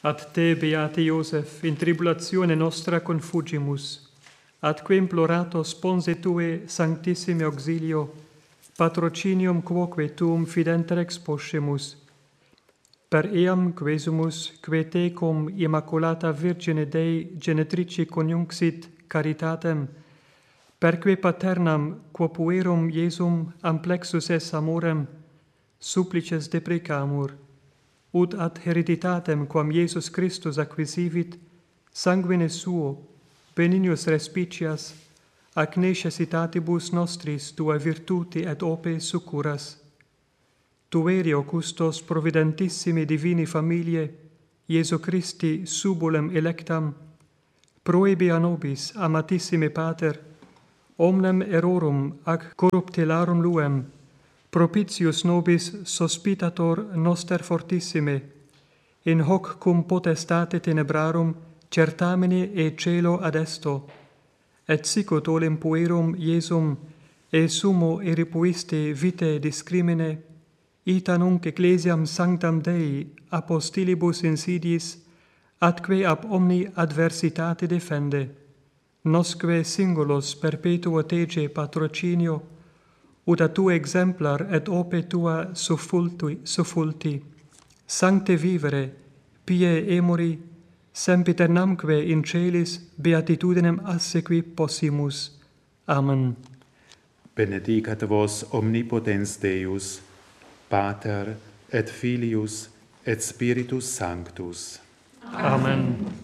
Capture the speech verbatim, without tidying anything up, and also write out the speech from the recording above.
Ad te, beate Iosef, in tribulatione nostra confugimus, atque implorato sponse tue sanctissime auxilio, patrocinium quoque tuum fidenterex poscemus, per eam quesumus, que te cum immaculata Virgine Dei genetrici conjunxit caritatem, perque paternam quo puerum Iesum amplexus es amorem, supplices deprecamur, ut ad hereditatem quam Iesus Christus acquisivit, sanguine suo, benignos respicias, ac necessitatibus nostris tua virtuti et ope succuras. Tuerio custos providentissimi divini familie, Iesu Christi subulem electam, proebia nobis, amatissime Pater, omnem errorum ac corruptilarum luem, propitius nobis sospitator noster fortissime, in hoc cum potestate tenebrarum certamine e celo adesto, et sicut olem puerum Iesum e sumo eripuiste vitae discrimine, ita nunc ecclesiam sanctam Dei apostilibus insidiis, atque ab omni adversitate defende, nosque singulos perpetuo tege patrocinio, ut a tu exemplar et ope tua suffulti, suffulti, sancte vivere, pie emori, sempiternamque in celis beatitudinem assequi possimus. Amen. Benedicat vos omnipotens Deus, Pater et Filius et Spiritus Sanctus. Amen.